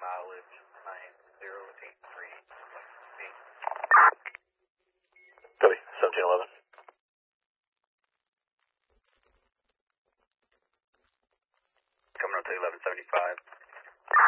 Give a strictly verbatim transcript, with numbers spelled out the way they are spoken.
mileage nine zero eight three. Copy, seventeen eleven. Coming up to eleven seventy-five.